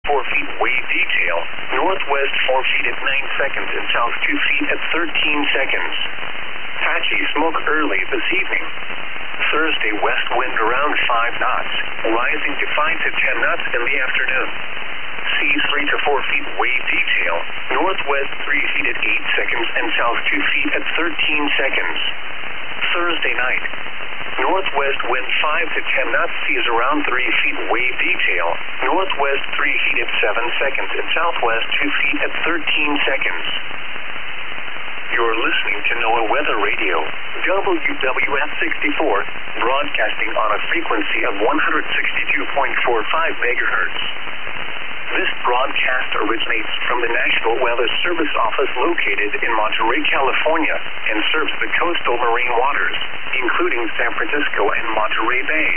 4 feet wave detail. Northwest 4 feet at 9 seconds and south 2 feet at 13 seconds. Patchy smoke early this evening. Thursday, west wind around 5 knots, rising to 5 to 10 knots in the afternoon. Seas 3 to 4 feet wave detail. Northwest 3 feet at 8 seconds and south 2 feet at 13 seconds. Thursday night. Northwest wind 5 to 10 knots, seas around 3 feet wave detail. Northwest 3 feet at 7 seconds and southwest 2 feet at 13 seconds. You're listening to NOAA Weather Radio, WWF 64, broadcasting on a frequency of 162.45 megahertz. This broadcast originates from the National Weather Service Office located in Monterey, California, and serves the coastal marine waters, including San Francisco and Monterey Bay.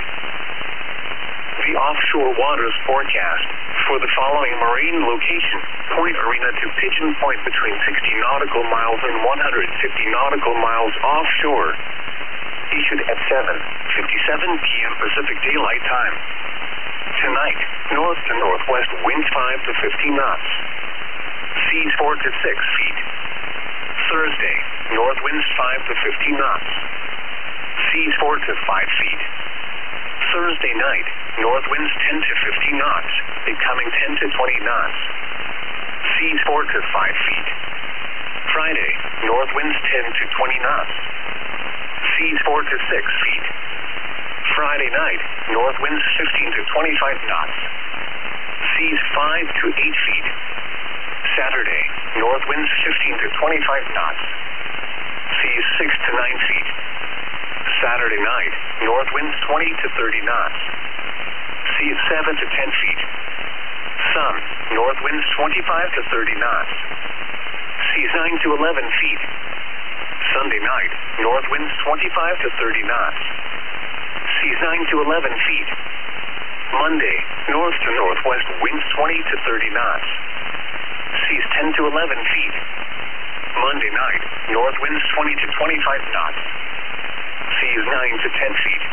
The offshore waters forecast for the following marine location: Point Arena to Pigeon Point between 60 nautical miles and 150 nautical miles offshore. Issued at 7:57 p.m. Pacific Daylight Time. Tonight, north to northwest winds 5 to 15 knots. Seas 4 to 6 feet. Thursday, north winds 5 to 15 knots. Seas 4 to 5 feet. Thursday night, north winds 10 to 15 knots, becoming 10 to 20 knots. Seas 4 to 5 feet. Friday, north winds 10 to 20 knots. Seas 4 to 6 feet. Friday night, north winds 15 to 25 knots. Seas 5 to 8 feet. Saturday, north winds 15 to 25 knots. Seas 6 to 9 feet. Saturday night, north winds 20 to 30 knots. Seas 7 to 10 feet. Sun, north winds 25 to 30 knots. Seas 9 to 11 feet. Sunday night, north winds 25 to 30 knots. Seas 9 to 11 feet. Monday, north to northwest winds 20 to 30 knots. Seas 10 to 11 feet. Monday night, north winds 20 to 25 knots. Seas 9 to 10 feet.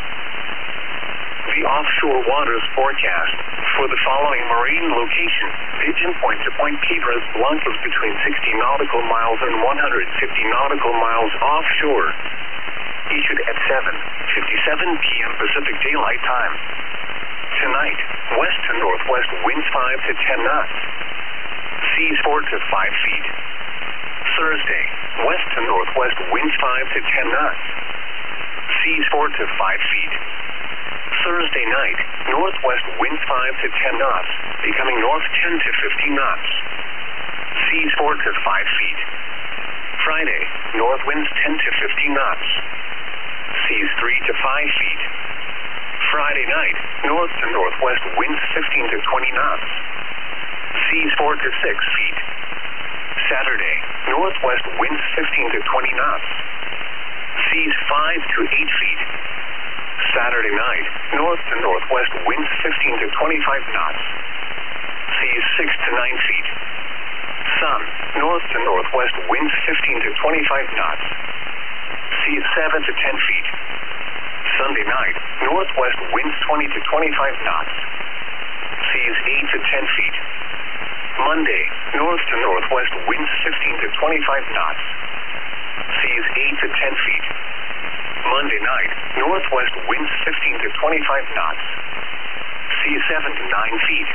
The offshore waters forecast for the following marine location: Pigeon Point to Point Piedras Blancas between 60 nautical miles and 150 nautical miles offshore. Issued at 7:57 p.m. Pacific Daylight Time. Tonight, west to northwest winds 5 to 10 knots. Seas 4 to 5 feet. Thursday, west to northwest winds 5 to 10 knots. Seas 4 to 5 feet. Thursday night, northwest winds 5 to 10 knots, becoming north 10 to 15 knots. Seas 4 to 5 feet. Friday, north winds 10 to 15 knots. Seas 3 to 5 feet. Friday night, north to northwest winds 15 to 20 knots. Seas 4 to 6 feet. Saturday, northwest winds 15 to 20 knots. Seas 5 to 8 feet. Saturday night, north to northwest winds 15 to 25 knots. Seas 6 to 9 feet. Sun, north to northwest winds 15 to 25 knots. Seas 7 to 10 feet. Sunday night, northwest winds 20 to 25 knots. Seas 8 to 10 feet. Monday, north to northwest winds 15 to 25 knots. Seas 8 to 10 feet. Monday night, northwest winds 15 to 25 knots. Seas 7 to 9 feet.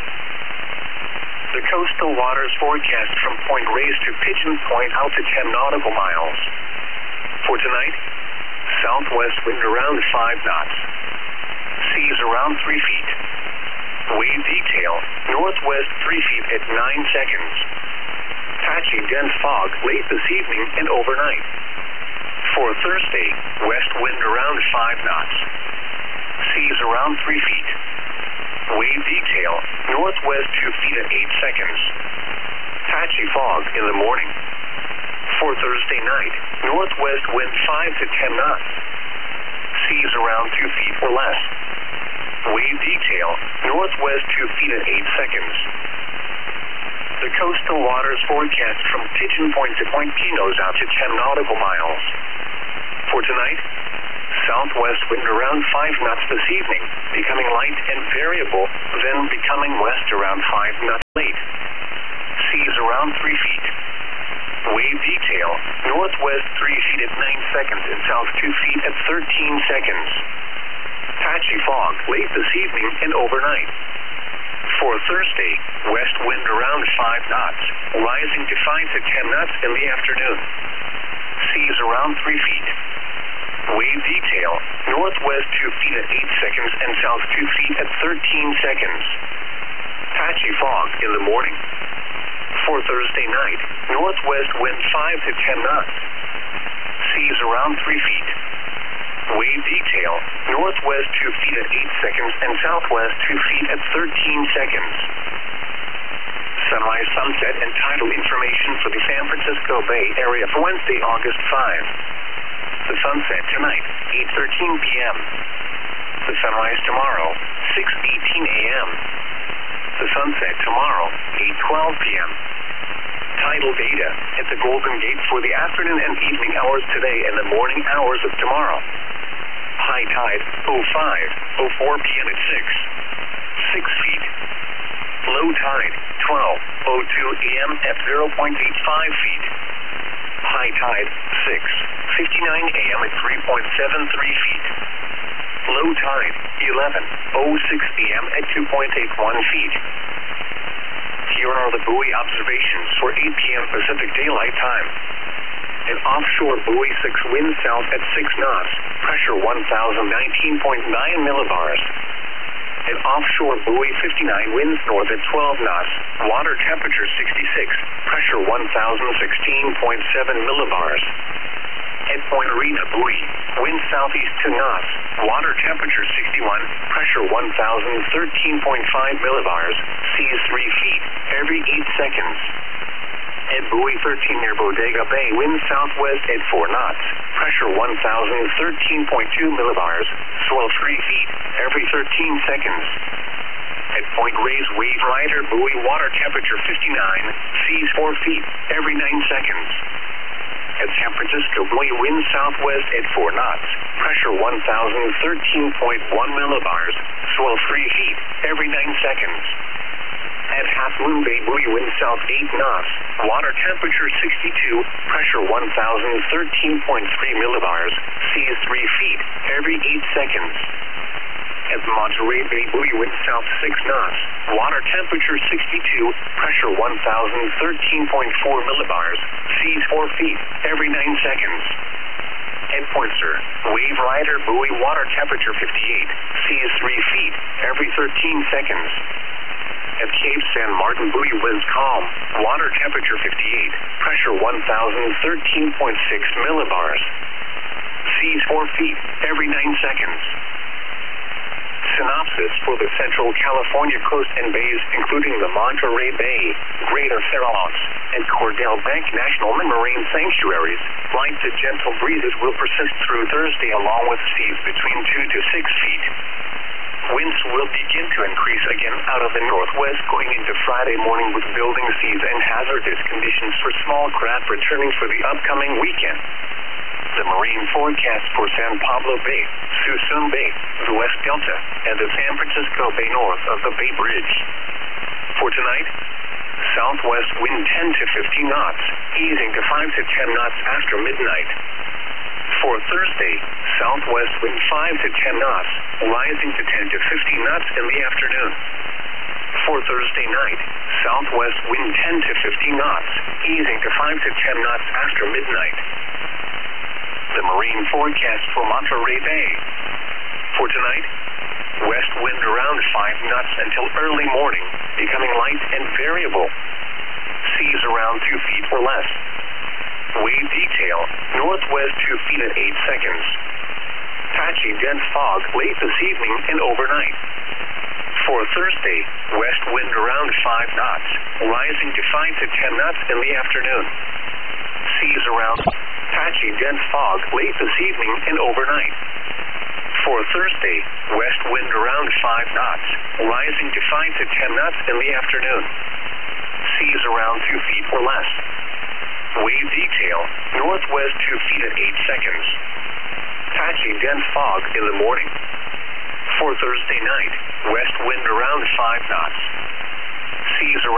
The coastal waters forecast from Point Reyes to Pigeon Point out to 10 nautical miles. For tonight, southwest wind around 5 knots. Seas around 3 feet. Wave detail, northwest 3 feet at 9 seconds. Patchy dense fog late this evening and overnight. For Thursday, west wind around 5 knots. Seas around 3 feet. Wave detail, northwest 2 feet at 8 seconds. Patchy fog in the morning. For Thursday night, northwest wind 5 to 10 knots. Seas around 2 feet or less. Wave detail, northwest 2 feet at 8 seconds. The coastal waters forecast from Pigeon Point to Point Pinos out to 10 nautical miles. For tonight, southwest wind around 5 knots this evening, becoming light and variable, then becoming west around 5 knots later. around 3 feet. Wave detail, northwest 3 feet at 9 seconds and south 2 feet at 13 seconds. Patchy fog late this evening and overnight. For Thursday, west wind around 5 knots, rising to 5 to 10 knots in the afternoon. Seas around 3 feet. Wave detail, northwest 2 feet at 8 seconds and south 2 feet at 13 seconds. Patchy fog in the morning. For Thursday night, northwest wind 5 to 10 knots. Seas around 3 feet. Wave detail, northwest 2 feet at 8 seconds and southwest 2 feet at 13 seconds. Sunrise, sunset, and tidal information for the San Francisco Bay Area for Wednesday, August 5. The sunset tonight, 8:13 p.m. The sunrise tomorrow, 6:18 a.m. The sunset tomorrow, 8:12 p.m. Tidal data at the Golden Gate for the afternoon and evening hours today and the morning hours of tomorrow. High tide, 05:04 p.m. at 6 feet. Low tide, 12:02 a.m. at 0.85 feet. High tide, 6:59 a.m. at 3.73 feet. Low tide, 11:06 p.m. at 2.81 feet. Here are the buoy observations for 8 p.m. Pacific Daylight Time. An offshore buoy 6 wind south at 6 knots, pressure 1,019.9 millibars. An offshore buoy 59 winds north at 12 knots, water temperature 66, pressure 1,016.7 millibars. At Point Arena buoy, wind southeast 2 knots, water temperature 61, pressure 1,013.5 millibars, seas 3 feet, every 8 seconds. At buoy 13 near Bodega Bay, wind southwest at 4 knots, pressure 1,013.2 millibars, swell 3 feet, every 13 seconds. At Point Reyes Wave Rider buoy, water temperature 59, seas 4 feet, every 9 seconds. At San Francisco buoy, wind southwest at 4 knots, pressure 1,013.1 millibars, swell 3 feet, every 9 seconds. At Half Moon Bay buoy, wind south 8 knots, water temperature 62, pressure 1,013.3 millibars, seas 3 feet, every 8 seconds. At Monterey Bay buoy, wind south 6 knots, water temperature 62, pressure 1,013.4 millibars, seas 4 feet, every 9 seconds. At Point Sur, Wave Rider buoy, water temperature 58, seas 3 feet, every 13 seconds. At Cape San Martin buoy, winds calm, water temperature 58, pressure 1,013.6 millibars, seas 4 feet, every 9 seconds. Synopsis for the Central California coast and bays, including the Monterey Bay, Greater Farallones, and Cordell Bank National Marine Sanctuaries. Light to gentle breezes will persist through Thursday, along with seas between 2 to 6 feet. Winds will begin to increase again out of the northwest going into Friday morning, with building seas and hazardous conditions for small craft returning for the upcoming weekend. The marine forecast for San Pablo Bay, Suisun Bay, the West Delta, and the San Francisco Bay north of the Bay Bridge. For tonight, southwest wind 10 to 15 knots, easing to 5 to 10 knots after midnight. For Thursday, southwest wind 5 to 10 knots, rising to 10 to 15 knots in the afternoon. For Thursday night, southwest wind 10 to 15 knots, easing to 5 to 10 knots after midnight. The marine forecast for Monterey Bay. For tonight, west wind around 5 knots until early morning, becoming light and variable. Seas around 2 feet or less. Wave detail, northwest 2 feet at 8 seconds. Patchy dense fog late this evening and overnight. For Thursday, west wind around 5 knots, rising to 5 to 10 knots in the afternoon. Seas around. Patchy dense fog late this evening and overnight. For Thursday, west wind around 5 knots, rising to 5 to 10 knots in the afternoon. Seas around 2 feet or less. Wave detail, northwest 2 feet at 8 seconds. Patchy dense fog in the morning. For Thursday night, west wind around 5 knots. Seas around